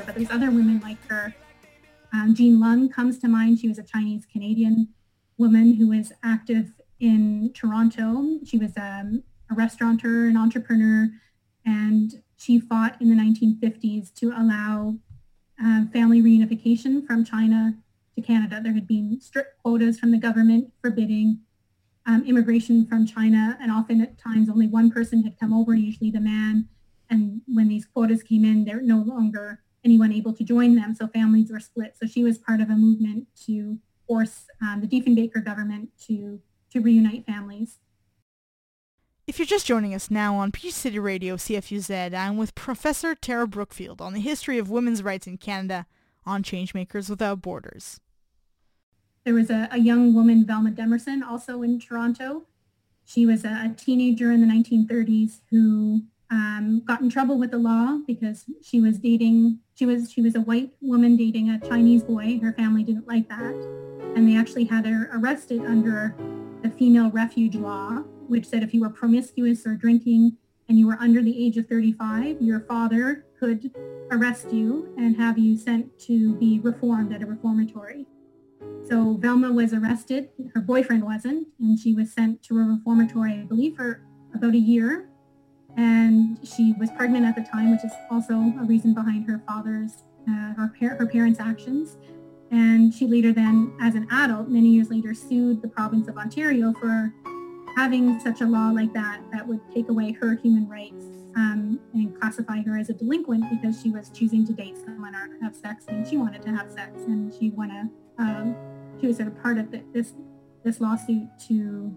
Canada, but there's other women like her. Jean Lung comes to mind. She was a Chinese Canadian woman who was active in Toronto. She was a restaurateur, an entrepreneur, and she fought in the 1950s to allow family reunification from China to Canada. There had been strict quotas from the government forbidding immigration from China, and often at times only one person had come over, usually the man. And when these quotas came in, there were no longer anyone able to join them, so families were split. So she was part of a movement to force the Diefenbaker government to reunite families. If you're just joining us now on Peach City Radio, CFUZ, I'm with Professor Tara Brookfield on the history of women's rights in Canada on Changemakers Without Borders. There was a young woman, Velma Demerson, also in Toronto. She was a teenager in the 1930s who got in trouble with the law because she was a white woman dating a Chinese boy. Her family didn't like that. And they actually had her arrested under the female refuge law, which said if you were promiscuous or drinking and you were under the age of 35, your father could arrest you and have you sent to be reformed at a reformatory. So Velma was arrested, her boyfriend wasn't, and she was sent to a reformatory, I believe, for about a year. And she was pregnant at the time, which is also a reason behind her father's, her parents' actions. And she later then, as an adult, many years later, sued the province of Ontario for having such a law like that would take away her human rights and classify her as a delinquent because she was choosing to date someone or have sex when she wanted to have sex. And she was sort of part of this lawsuit to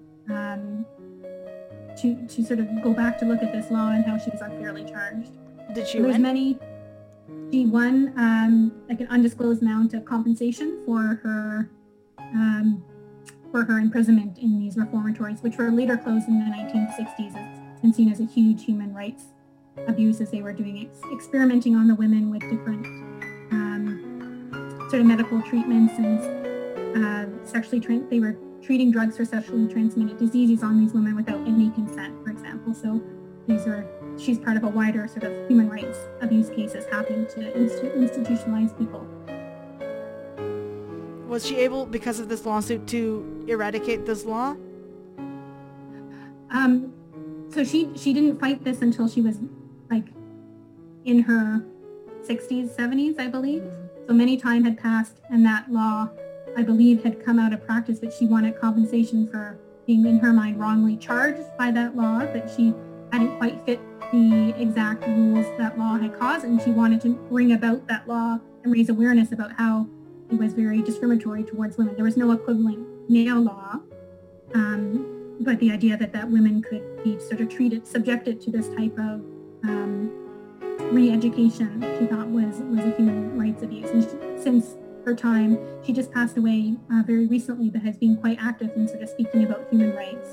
sort of go back to look at this law and how she was unfairly charged. Did she win? She won like an undisclosed amount of compensation for her imprisonment in these reformatories, which were later closed in the 1960s. It's been seen as a huge human rights abuse as they were doing experimenting on the women with different sort of medical treatments and they were treating drugs for sexually transmitted diseases on these women without any consent, for example. So she's part of a wider sort of human rights abuse cases happening to institutionalize people. Was she able, because of this lawsuit, to eradicate this law? So she didn't fight this until she was like in her 60s, 70s, I believe. So many time had passed and that law, I believe, had come out of practice, but she wanted compensation for being, in her mind, wrongly charged by that law, that she hadn't quite fit the exact rules that law had caused, and she wanted to bring about that law and raise awareness about how it was very discriminatory towards women. There was no equivalent male law, but the idea that women could be sort of subjected to this type of re-education, she thought was a human rights abuse. And since her time, she just passed away very recently, but has been quite active in sort of speaking about human rights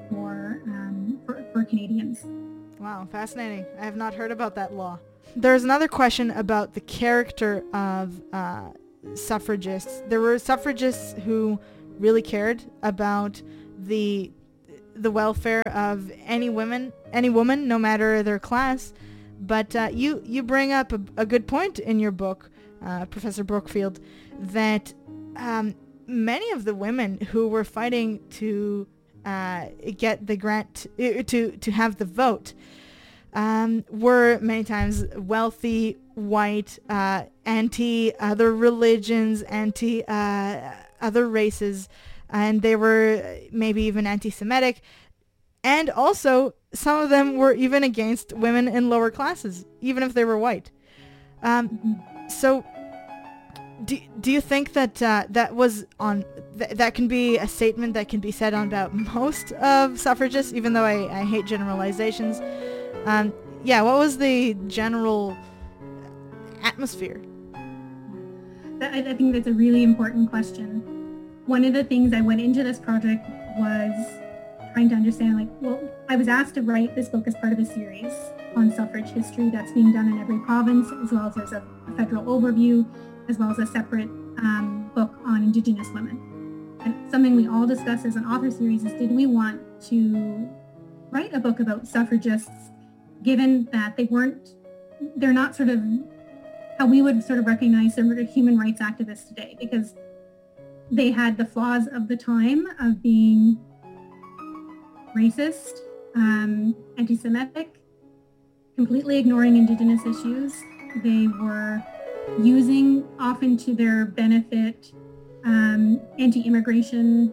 for Canadians. Wow, fascinating. I have not heard about that law. There's another question about the character of suffragists. There were suffragists who really cared about the welfare of any woman, no matter their class. But you bring up a good point in your book, Professor Brookfield, that many of the women who were fighting to get the grant to have the vote were many times wealthy, white, anti other religions, anti other races, and they were maybe even anti-Semitic. And also, some of them were even against women in lower classes, even if they were white. So, do you think that that was on that can be a statement that can be said on about most of suffragists, even though I hate generalizations? What was the general atmosphere? I think that's a really important question. One of the things I went into this project was trying to understand, I was asked to write this book as part of a series on suffrage history that's being done in every province, as well as there's a federal overview, as well as a separate book on Indigenous women. And something we all discussed as an author series is, did we want to write a book about suffragists, given that they're not sort of how we would sort of recognize some human rights activists today, because they had the flaws of the time of being racist, anti-Semitic, completely ignoring Indigenous issues. They were using, often to their benefit, anti-immigration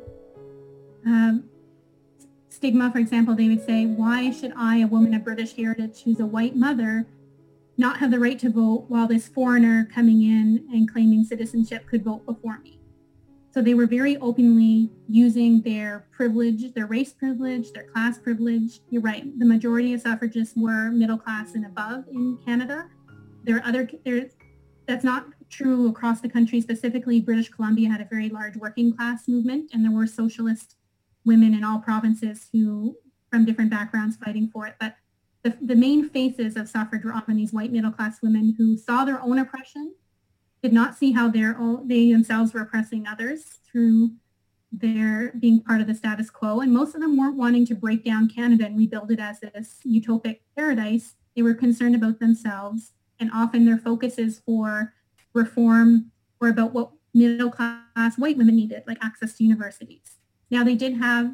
stigma. For example, they would say, why should I, a woman of British heritage who's a white mother, not have the right to vote while this foreigner coming in and claiming citizenship could vote before me? So they were very openly using their privilege, their race privilege, their class privilege. You're right. The majority of suffragists were middle class and above in Canada. That's not true across the country. Specifically, British Columbia had a very large working class movement, and there were socialist women in all provinces who, from different backgrounds, fighting for it. But the main faces of suffrage were often these white middle class women who saw their own oppression, did not see how they themselves were oppressing others through their being part of the status quo. And most of them weren't wanting to break down Canada and rebuild it as this utopic paradise. They were concerned about themselves, and often their focuses for reform were about what middle class white women needed, like access to universities. Now they did have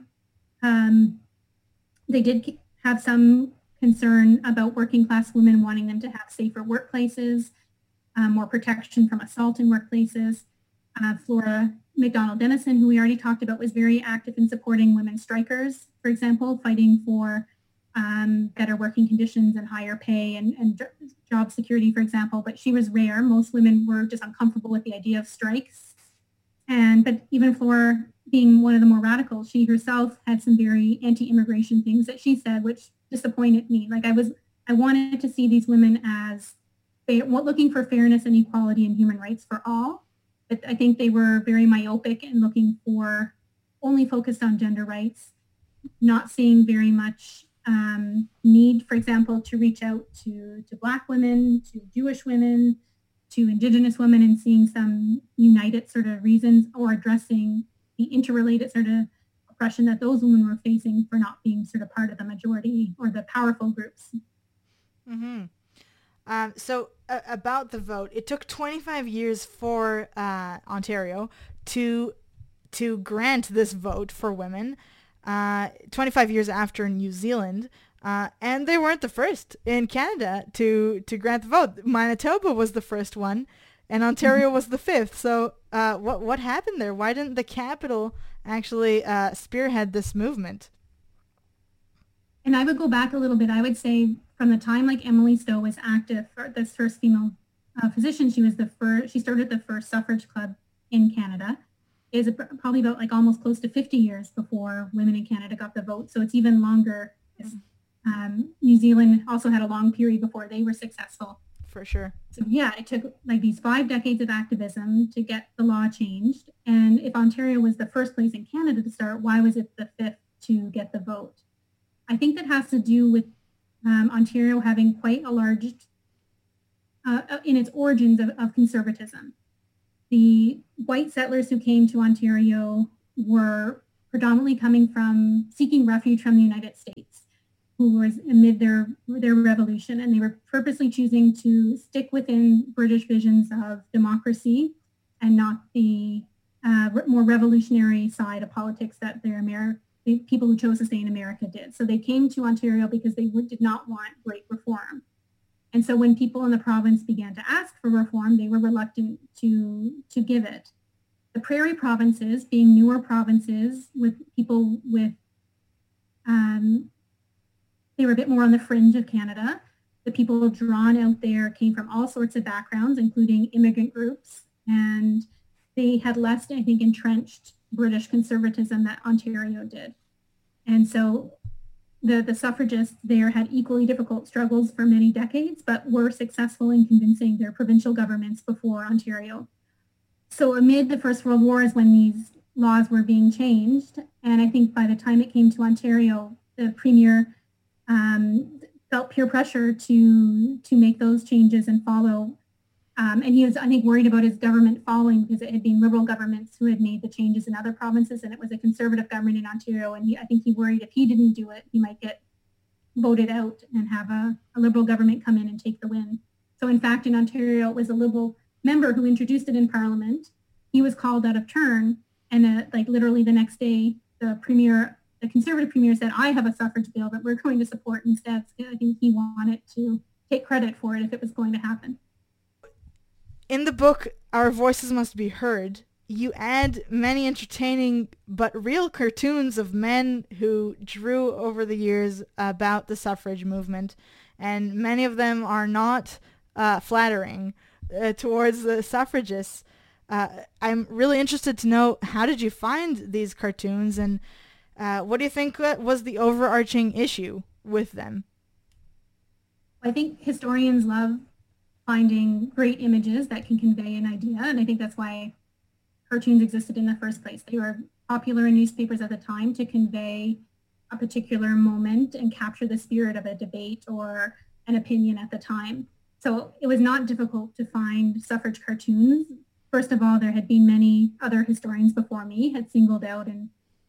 some concern about working class women, wanting them to have safer workplaces, more protection from assault in workplaces. Flora McDonald Dennison, who we already talked about, was very active in supporting women strikers, for example, fighting for better working conditions and higher pay and job security, for example. But she was rare. Most women were just uncomfortable with the idea of strikes. But even Flora, being one of the more radical, she herself had some very anti-immigration things that she said, which disappointed me. Like I wanted to see these women as looking for fairness and equality and human rights for all. But I think they were very myopic and looking for, only focused on gender rights, not seeing very much need, for example, to reach out to Black women, to Jewish women, to Indigenous women, and seeing some united sort of reasons, or addressing the interrelated sort of oppression that those women were facing for not being sort of part of the majority or the powerful groups. Mm-hmm. So about the vote, it took 25 years for Ontario to grant this vote for women, 25 years after New Zealand, and they weren't the first in Canada to grant the vote. Manitoba was the first one, and Ontario was the fifth. So what happened there? Why didn't the capital actually spearhead this movement? And I would go back a little bit. I would say from the time like Emily Stowe was active, this first female physician, she started the first suffrage club in Canada. Is probably about like almost close to 50 years before women in Canada got the vote. So it's even longer. New Zealand also had a long period before they were successful. For sure. So yeah, it took like these 5 decades of activism to get the law changed. And if Ontario was the first place in Canada to start, why was it the fifth to get the vote? I think that has to do with Ontario having quite a large, in its origins of conservatism. The white settlers who came to Ontario were predominantly coming from seeking refuge from the United States, who was amid their revolution, and they were purposely choosing to stick within British visions of democracy and not the more revolutionary side of politics that the people who chose to stay in America did. So they came to Ontario because they did not want great reform. And so when people in the province began to ask for reform, they were reluctant to give it. The prairie provinces, being newer provinces with people with, they were a bit more on the fringe of Canada. The people drawn out there came from all sorts of backgrounds, including immigrant groups. And they had less, I think, entrenched British conservatism that Ontario did. And so the suffragists there had equally difficult struggles for many decades, but were successful in convincing their provincial governments before Ontario. So amid the First World War is when these laws were being changed. And I think by the time it came to Ontario, the premier felt peer pressure to make those changes and follow. And he was, I think, worried about his government following because it had been Liberal governments who had made the changes in other provinces, and it was a Conservative government in Ontario. And I think he worried if he didn't do it, he might get voted out and have a Liberal government come in and take the win. So in fact, in Ontario, it was a Liberal member who introduced it in Parliament. He was called out of turn, and like literally the next day, the Conservative premier said, "I have a suffrage bill that we're going to support instead." I think he wanted to take credit for it if it was going to happen. In the book, Our Voices Must Be Heard, you add many entertaining but real cartoons of men who drew over the years about the suffrage movement, and many of them are not flattering towards the suffragists. I'm really interested to know, how did you find these cartoons, and what do you think was the overarching issue with them? I think historians love finding great images that can convey an idea, and I think that's why cartoons existed in the first place. They were popular in newspapers at the time to convey a particular moment and capture the spirit of a debate or an opinion at the time. So it was not difficult to find suffrage cartoons. First of all, there had been many other historians before me had singled out and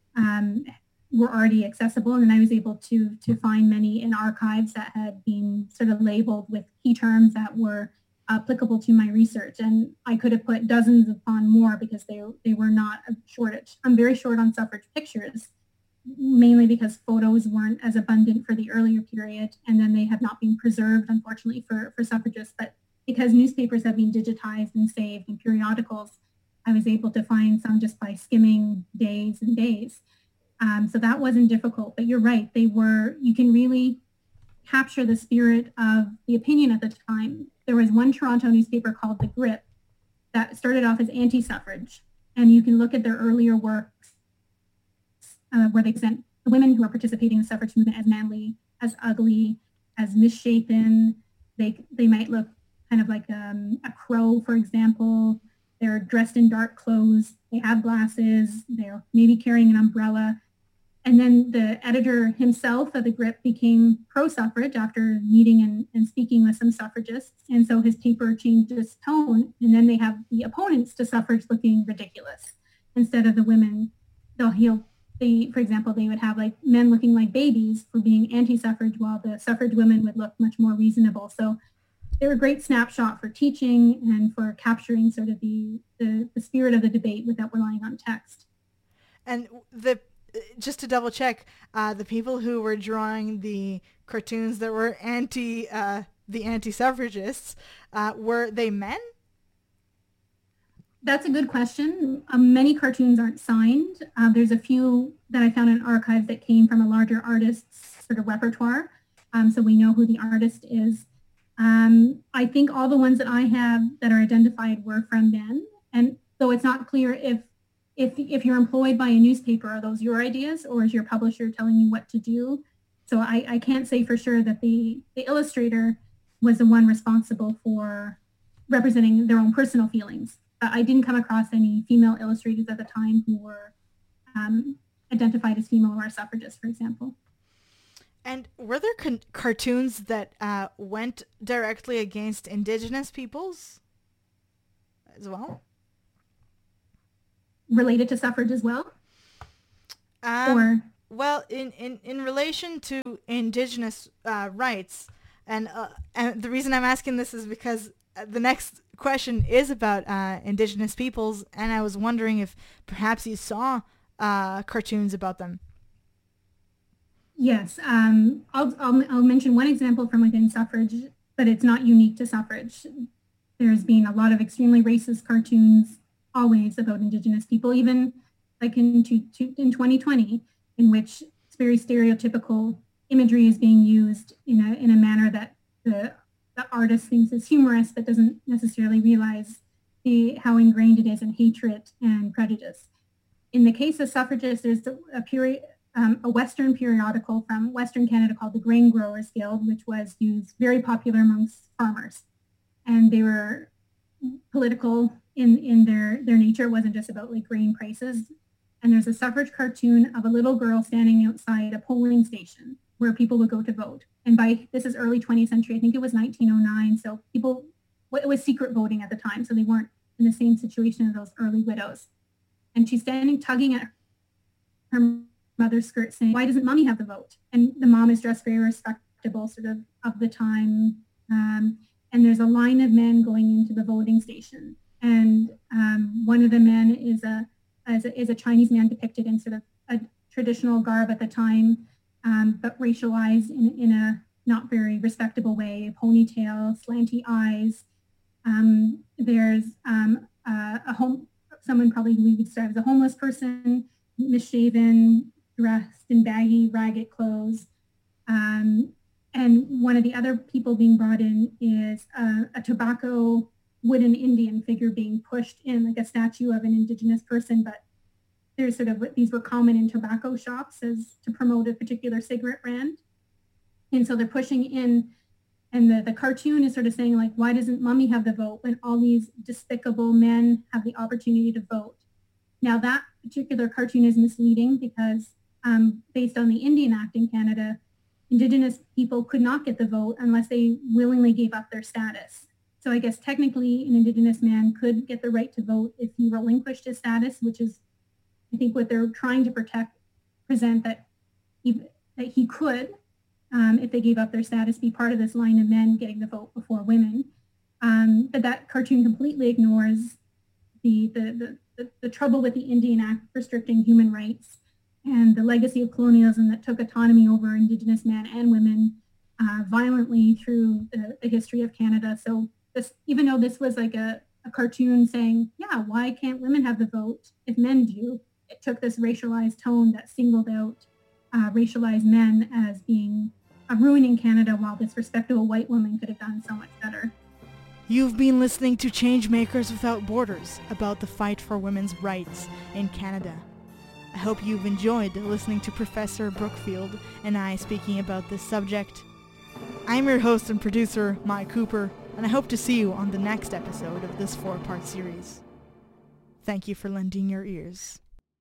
were already accessible, and I was able to find many in archives that had been sort of labeled with key terms that were applicable to my research. And I could have put dozens upon more because they were not a shortage. I'm very short on suffrage pictures, mainly because photos weren't as abundant for the earlier period, and then they have not been preserved, unfortunately, for suffragists. But because newspapers have been digitized and saved in periodicals, I was able to find some just by skimming days and days. So that wasn't difficult, but you're right. You can really capture the spirit of the opinion at the time. There was one Toronto newspaper called The Grip that started off as anti-suffrage, and you can look at their earlier works where they present the women who are participating in the suffrage movement as manly, as ugly, as misshapen. They might look kind of like a crow, for example. They're dressed in dark clothes. They have glasses. They're maybe carrying an umbrella. And then the editor himself of The Grip became pro-suffrage after meeting and speaking with some suffragists. And so his paper changed its tone. And then they have the opponents to suffrage looking ridiculous. Instead of the women, for example, they would have like men looking like babies for being anti-suffrage, while the suffrage women would look much more reasonable. So they were a great snapshot for teaching and for capturing sort of the spirit of the debate without relying on text. And just to double check, the people who were drawing the cartoons that were the anti-suffragists, were they men? That's a good question. Many cartoons aren't signed. There's a few that I found in archives that came from a larger artist's sort of repertoire. So we know who the artist is. I think all the ones that I have that are identified were from men. And though it's not clear if you're employed by a newspaper, are those your ideas, or is your publisher telling you what to do? So I can't say for sure that the illustrator was the one responsible for representing their own personal feelings. I didn't come across any female illustrators at the time who were identified as female or suffragists, for example. And were there cartoons that went directly against Indigenous peoples as well? Related to suffrage as well? Well, in relation to Indigenous rights, and the reason I'm asking this is because the next question is about Indigenous peoples, and I was wondering if perhaps you saw cartoons about them. Yes, I'll mention one example from within suffrage, but it's not unique to suffrage. There's been a lot of extremely racist cartoons always about Indigenous people, even like in 2020, in which it's very stereotypical imagery is being used in a manner that the artist thinks is humorous, but doesn't necessarily realize how ingrained it is in hatred and prejudice. In the case of suffragists, there's a Western periodical from Western Canada called the Grain Growers Guild, which was very popular amongst farmers. And they were political in their nature. It wasn't just about like grain prices. And there's a suffrage cartoon of a little girl standing outside a polling station where people would go to vote. And this is early 20th century, I think it was 1909. So it was secret voting at the time. So they weren't in the same situation as those early widows. And she's standing tugging at her mother's skirt saying, "Why doesn't mommy have the vote?" And the mom is dressed very respectable sort of the time. and there's a line of men going into the voting station. And one of the men is a Chinese man depicted in sort of a traditional garb at the time, but racialized in a not very respectable way, ponytail, slanty eyes. There's someone probably who we would describe as a homeless person, misshaven, dressed in baggy, ragged clothes. And one of the other people being brought in is a tobacco wooden Indian figure being pushed in, like a statue of an indigenous person, but there's sort of, these were common in tobacco shops as to promote a particular cigarette brand. And so they're pushing in, and the cartoon is sort of saying, like, why doesn't mommy have the vote when all these despicable men have the opportunity to vote? Now that particular cartoon is misleading because based on the Indian Act in Canada, Indigenous people could not get the vote unless they willingly gave up their status. So I guess technically an Indigenous man could get the right to vote if he relinquished his status, which is, I think, what they're trying to present that he could, if they gave up their status, be part of this line of men getting the vote before women. But that cartoon completely ignores the trouble with the Indian Act restricting human rights and the legacy of colonialism that took autonomy over Indigenous men and women violently through the history of Canada. So this, even though this was like a cartoon saying, yeah, why can't women have the vote if men do? It took this racialized tone that singled out racialized men as being ruining Canada, while this respectable white woman could have done so much better. You've been listening to Changemakers Without Borders, about the fight for women's rights in Canada. I hope you've enjoyed listening to Professor Brookfield and I speaking about this subject. I'm your host and producer, Mike Cooper, and I hope to see you on the next episode of this 4-part series. Thank you for lending your ears.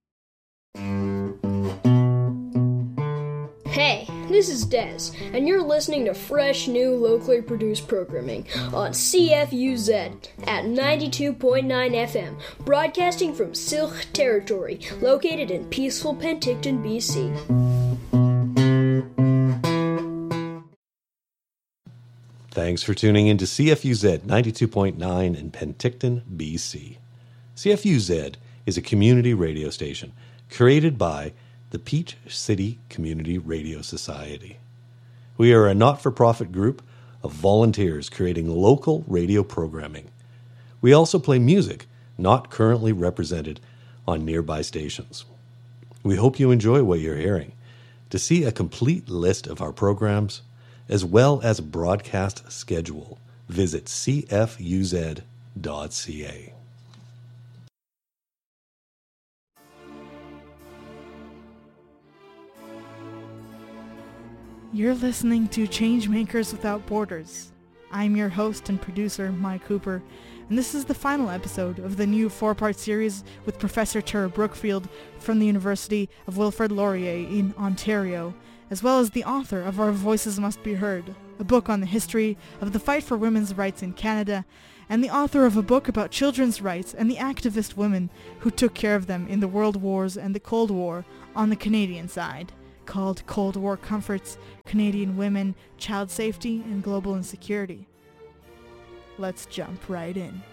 Hey, this is Dez, and you're listening to fresh, new, locally produced programming on CFUZ at 92.9 FM, broadcasting from Syilx territory, located in peaceful Penticton, BC. Thanks for tuning in to CFUZ 92.9 in Penticton, BC. CFUZ is a community radio station created by the Peach City Community Radio Society. We are a not-for-profit group of volunteers creating local radio programming. We also play music not currently represented on nearby stations. We hope you enjoy what you're hearing. To see a complete list of our programs, as well as a broadcast schedule, visit cfuz.ca. You're listening to Changemakers Without Borders. I'm your host and producer, Mike Cooper, and this is the final episode of the new 4-part series with Professor Tara Brookfield from the University of Wilfrid Laurier in Ontario, as well as the author of Our Voices Must Be Heard, a book on the history of the fight for women's rights in Canada, and the author of a book about children's rights and the activist women who took care of them in the World Wars and the Cold War on the Canadian side, called Cold War Comforts, Canadian Women, Child Safety, and Global Insecurity. Let's jump right in.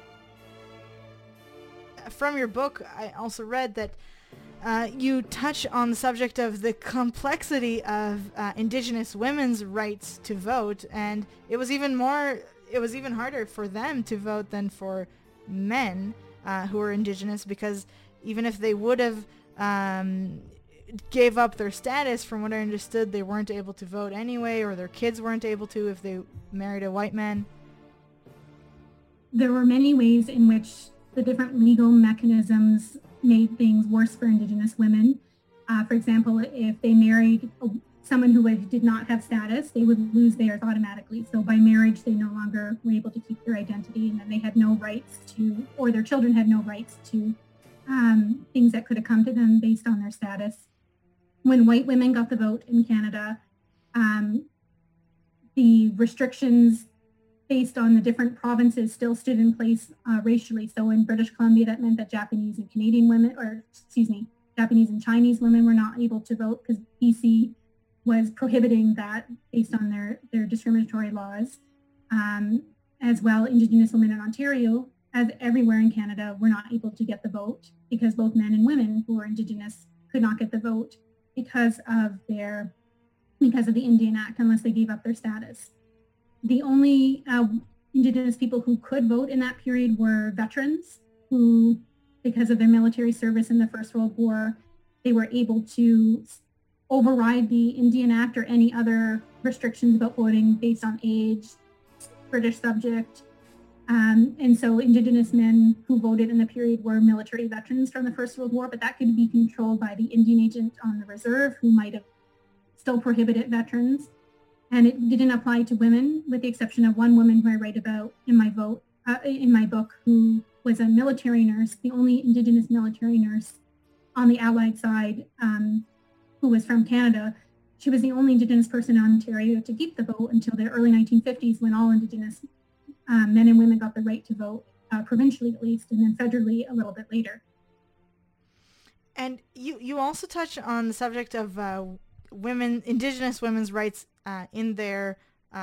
From your book, I also read that you touch on the subject of the complexity of Indigenous women's rights to vote, and it was even harder for them to vote than for men who were Indigenous, because even if they would have gave up their status, from what I understood, they weren't able to vote anyway, or their kids weren't able to if they married a white man. There were many ways in which the different legal mechanisms made things worse for Indigenous women. For example, if they married someone who did not have status, they would lose theirs automatically. So by marriage, they no longer were able to keep their identity, and then they had no rights to, or their children had no rights to things that could have come to them based on their status. When white women got the vote in Canada, the restrictions based on the different provinces still stood in place racially. So in British Columbia, that meant that Japanese and Chinese women were not able to vote because BC was prohibiting that based on their discriminatory laws. as well, Indigenous women in Ontario, as everywhere in Canada, were not able to get the vote because both men and women who were Indigenous could not get the vote because of the Indian Act, unless they gave up their status. The only Indigenous people who could vote in that period were veterans who, because of their military service in the First World War, they were able to override the Indian Act or any other restrictions about voting based on age, British subject. And so Indigenous men who voted in the period were military veterans from the First World War, but that could be controlled by the Indian agent on the reserve who might have still prohibited veterans. And it didn't apply to women, with the exception of one woman who I write about in my book, who was a military nurse, the only Indigenous military nurse on the Allied side, who was from Canada. She was the only Indigenous person in Ontario to keep the vote until the early 1950s, when all Indigenous men and women got the right to vote, provincially at least, and then federally a little bit later. And you also touch on the subject of Indigenous women's rights in their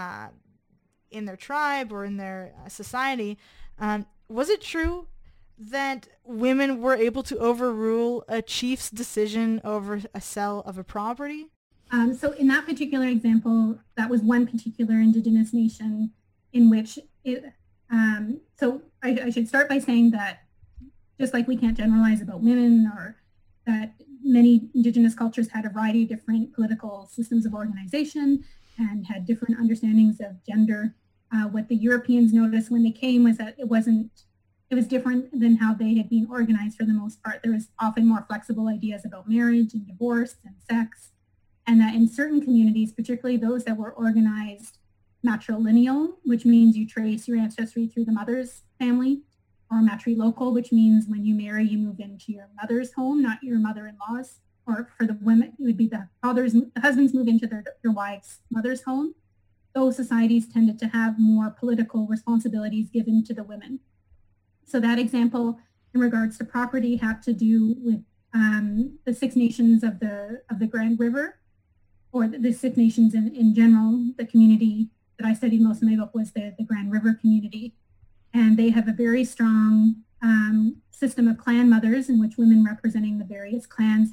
tribe or in their society. Was it true that women were able to overrule a chief's decision over a sale of a property? So in that particular example, that was one particular Indigenous nation in which so I should start by saying that just like we can't generalize about women, or that many Indigenous cultures had a variety of different political systems of organization and had different understandings of gender. What the Europeans noticed when they came was that it was different than how they had been organized for the most part. There was often more flexible ideas about marriage and divorce and sex, and that in certain communities, particularly those that were organized matrilineal, which means you trace your ancestry through the mother's family, or matrilocal, which means when you marry, you move into your mother's home, not your mother-in-law's, or for the women, it would be the husbands move into their wife's mother's home. Those societies tended to have more political responsibilities given to the women. So that example in regards to property had to do with the Six Nations of the Grand River, or the Six Nations in general. The community that I studied most in my book was the Grand River community. And they have a very strong system of clan mothers in which women representing the various clans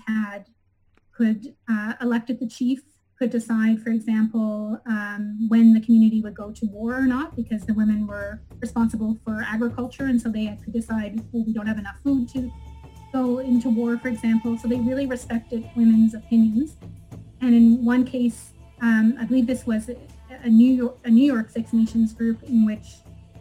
could elect the chief, could decide, for example, when the community would go to war or not, because the women were responsible for agriculture, and so they could decide, well, we don't have enough food to go into war, for example. So they really respected women's opinions. And in one case, I believe this was a New York Six Nations group in which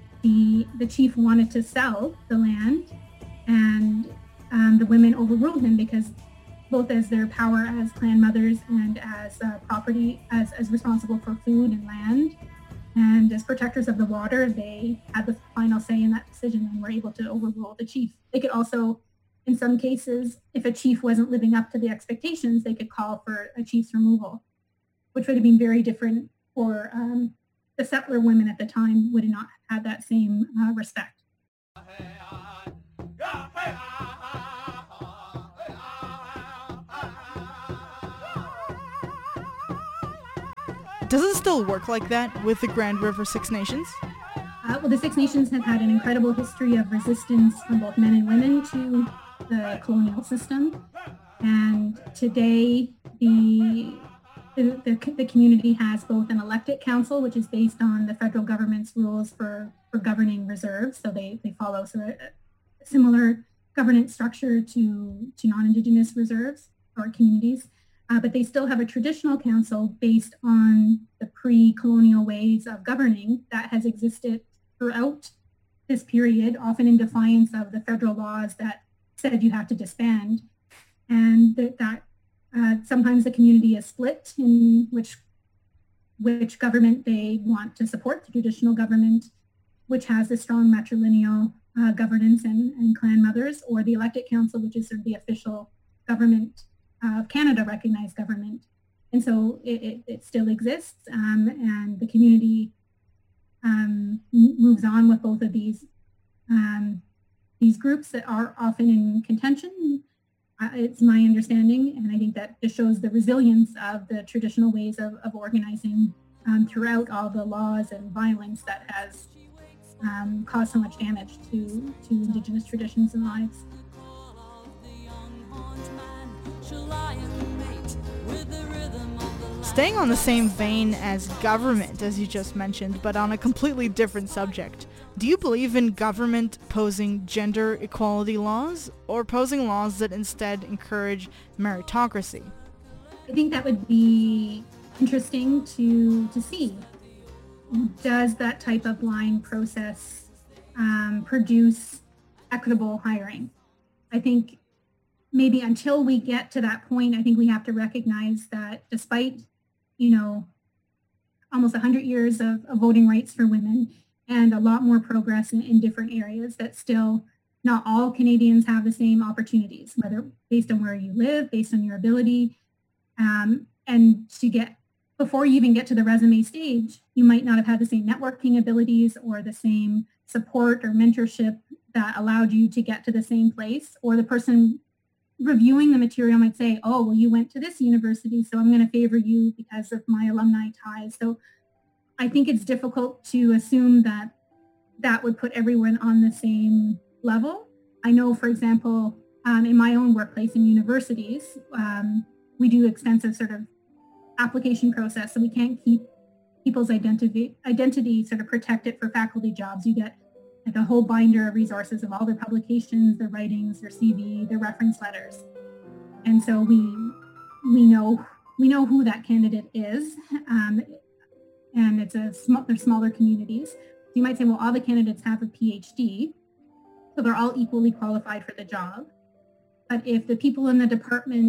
the chief wanted to sell the land, and the women overruled him because both as their power as clan mothers and as property, as responsible for food and land, and as protectors of the water, they had the final say in that decision and were able to overrule the chief. They could also, in some cases, if a chief wasn't living up to the expectations, they could call for a chief's removal, which would have been very different for the settler women at the time. Would have not had that same respect. Does it still work like that with the Grand River Six Nations? Well, the Six Nations have had an incredible history of resistance from both men and women to the colonial system. And today, the community has both an elected council, which is based on the federal government's rules for governing reserves. So they follow a similar governance structure to non-Indigenous reserves or communities. But they still have a traditional council based on the pre-colonial ways of governing that has existed throughout this period, often in defiance of the federal laws that said you have to disband. And that sometimes the community is split in which government they want to support, the traditional government, which has a strong matrilineal governance and clan mothers, or the elected council, which is sort of the official government of Canada, recognized government. And so it still exists, and the community moves on with both of these groups that are often in contention. It's my understanding, and I think that just shows the resilience of the traditional ways of organizing throughout all the laws and violence that has cause so much damage to Indigenous traditions and lives. Staying on the same vein as government, as you just mentioned, but on a completely different subject, do you believe in government posing gender equality laws or posing laws that instead encourage meritocracy? I think that would be interesting to see. Does that type of line process produce equitable hiring? I think maybe until we get to that point, I think we have to recognize that despite, almost 100 years of voting rights for women and a lot more progress in different areas, that still not all Canadians have the same opportunities, whether based on where you live, based on your ability. And before you even get to the resume stage, you might not have had the same networking abilities or the same support or mentorship that allowed you to get to the same place. Or the person reviewing the material might say, oh, well, you went to this university, so I'm going to favor you because of my alumni ties. So I think it's difficult to assume that that would put everyone on the same level. I know, for example, in my own workplace in universities, we do extensive sort of application process, so we can't keep people's identity sort of protected for faculty jobs. You get like a whole binder of resources of all their publications, their writings, their CV, their reference letters. And so we know who that candidate is, and they're smaller communities. So you might say, well, all the candidates have a PhD, so they're all equally qualified for the job. But if the people in the department,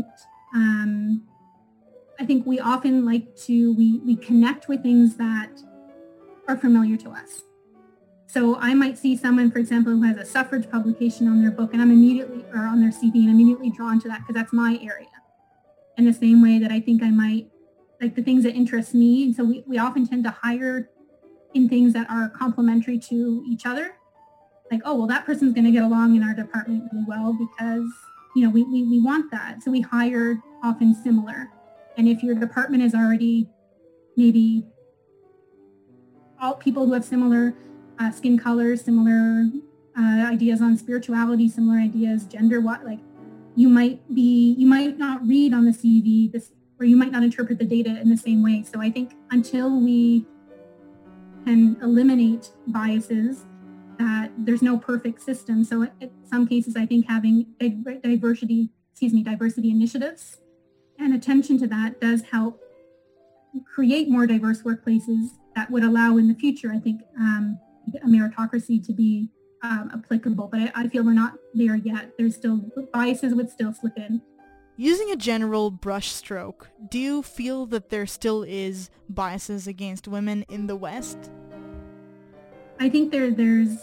I think we often we connect with things that are familiar to us. So I might see someone, for example, who has a suffrage publication on their book, and on their CV, and I'm immediately drawn to that because that's my area. In the same way that I think I might like the things that interest me. And so we often tend to hire in things that are complementary to each other. Like, oh, well, that person's going to get along in our department really well because, we want that. So we hire often similar. And if your department is already maybe all people who have similar skin colors, similar ideas on spirituality, similar ideas, gender, you might not read on the CV this, or you might not interpret the data in the same way. So I think until we can eliminate biases, that there's no perfect system. So in some cases, I think having diversity initiatives and attention to that does help create more diverse workplaces that would allow in the future, I think, a meritocracy to be applicable. But I feel we're not there yet. There's still biases would still slip in. Using a general brushstroke, do you feel that there still is biases against women in the West? I think there's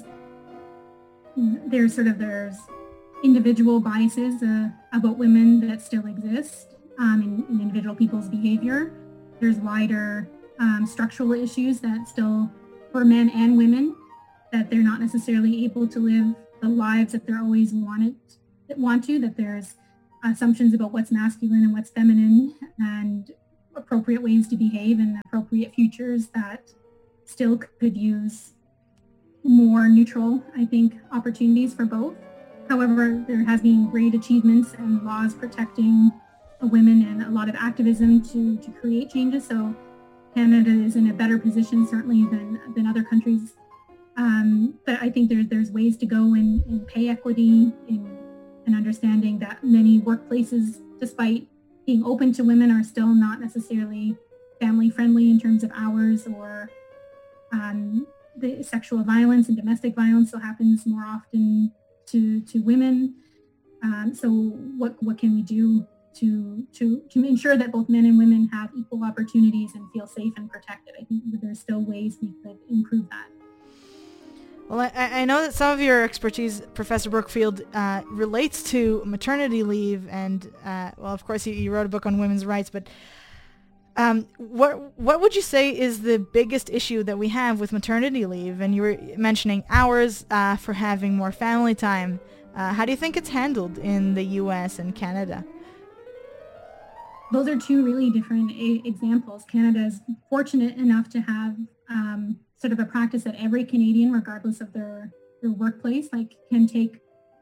individual biases about women that still exist in individual people's behavior. There's wider structural issues that still, for men and women, that they're not necessarily able to live the lives that they're always want to, that there's assumptions about what's masculine and what's feminine and appropriate ways to behave and appropriate futures that still could use more neutral, I think, opportunities for both. However, there has been great achievements and laws protecting women and a lot of activism to create changes. So Canada is in a better position certainly than other countries. But I think there's ways to go in pay equity, in understanding that many workplaces, despite being open to women, are still not necessarily family friendly in terms of hours, or the sexual violence and domestic violence still happens more often to women. So what can we do to ensure that both men and women have equal opportunities and feel safe and protected? I think that there's still ways we could improve that. Well, I know that some of your expertise, Professor Brookfield, relates to maternity leave, and of course, you wrote a book on women's rights. But what would you say is the biggest issue that we have with maternity leave? And you were mentioning hours for having more family time. How do you think it's handled in the U.S. and Canada? Those are two really different examples. Canada is fortunate enough to have sort of a practice that every Canadian, regardless of their workplace, like can take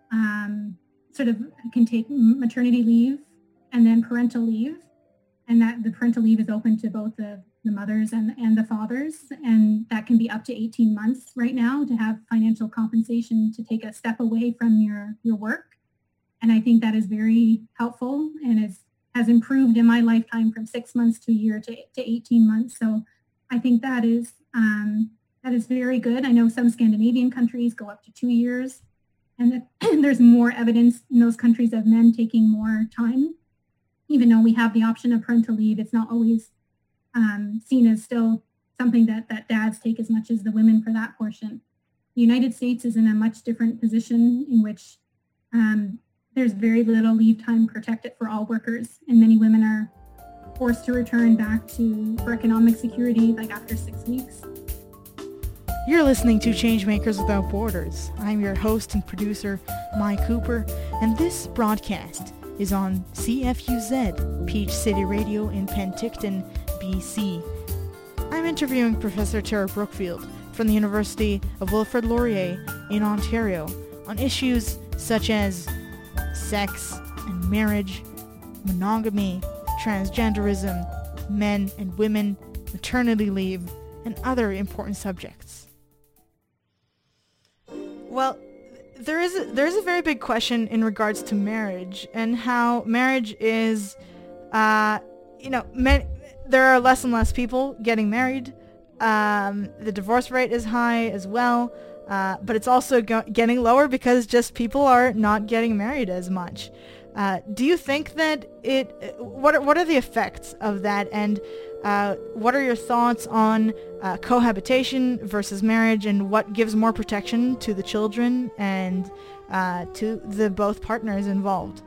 maternity leave and then parental leave, and that the parental leave is open to both the mothers and the fathers, and that can be up to 18 months right now to have financial compensation to take a step away from your work. And I think that is very helpful and has improved in my lifetime from 6 months to a year to 18 months. So I think that is very good. I know some Scandinavian countries go up to 2 years, and there's more evidence in those countries of men taking more time. Even though we have the option of parental leave, it's not always seen as still something that dads take as much as the women for that portion. The United States is in a much different position in which there's very little leave time protected for all workers, and many women are forced to return back for economic security like after 6 weeks. You're listening to Changemakers Without Borders. I'm your host and producer, Mai Cooper, and this broadcast is on CFUZ, Peach City Radio in Penticton, BC. I'm interviewing Professor Tara Brookfield from the University of Wilfrid Laurier in Ontario on issues such as sex and marriage, monogamy, transgenderism, men and women, maternity leave, and other important subjects. Well, there is a very big question in regards to marriage and how marriage is, there are less and less people getting married. The divorce rate is high as well, but it's also getting lower because just people are not getting married as much. Do you think that what are the effects of that, and what are your thoughts on cohabitation versus marriage, and what gives more protection to the children and to the both partners involved?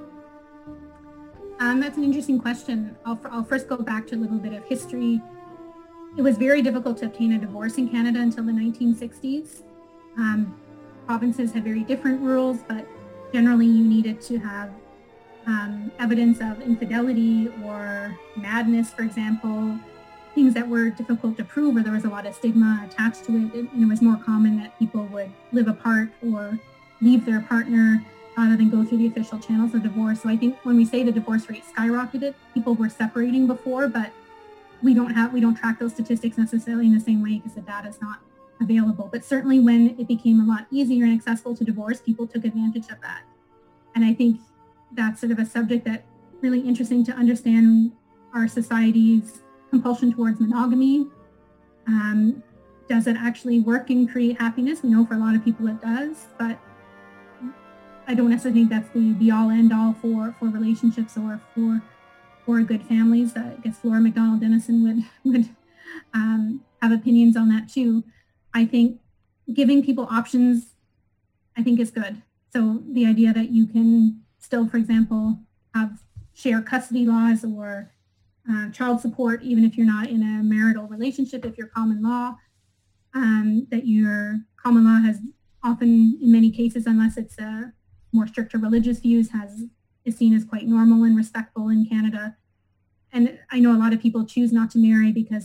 That's an interesting question. I'll first go back to a little bit of history. It was very difficult to obtain a divorce in Canada until the 1960s. Provinces had very different rules, but generally you needed to have evidence of infidelity or madness, for example, things that were difficult to prove, or there was a lot of stigma attached to it, and it was more common that people would live apart or leave their partner rather than go through the official channels of divorce. So I think when we say the divorce rate skyrocketed, people were separating before, but we don't track those statistics necessarily in the same way because the data is not available. But certainly when it became a lot easier and accessible to divorce, people took advantage of that. And I think that's sort of a subject that really interesting to understand our society's compulsion towards monogamy. Does it actually work and create happiness? We know for a lot of people it does, but I don't necessarily think that's the be-all end-all for relationships or for good families. I guess Flora McDonald Dennison would have opinions on that too. I think giving people options, I think is good. So the idea that you can still, for example, have share custody laws or child support, even if you're not in a marital relationship, if you're common law, that your common law has often, in many cases, unless it's a more stricter religious views, is seen as quite normal and respectful in Canada. And I know a lot of people choose not to marry because